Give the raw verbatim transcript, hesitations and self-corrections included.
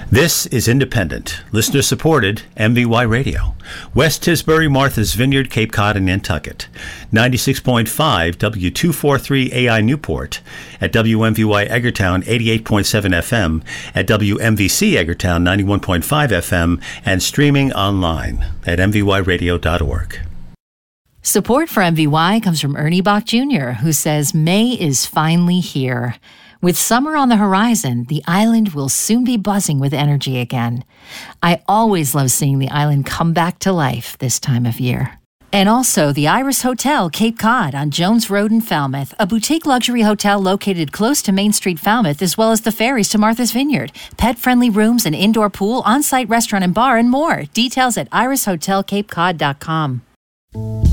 This is independent, listener-supported M V Y Radio. West Tisbury, Martha's Vineyard, Cape Cod, and Nantucket. ninety-six point five W two forty-three A I Newport. At W M V Y Eggertown, eighty-eight point seven F M. At W M V C Eggertown, ninety-one point five F M. And streaming online at m v y radio dot org. Support for M V Y comes from Ernie Bach Junior, who says May is finally here. With summer on the horizon, the island will soon be buzzing with energy again. I always love seeing the island come back to life this time of year. And also the Iris Hotel, Cape Cod on Jones Road in Falmouth, a boutique luxury hotel located close to Main Street, Falmouth, as well as the ferries to Martha's Vineyard. Pet-friendly rooms, an indoor pool, on-site restaurant and bar, and more. Details at iris hotel cape cod dot com.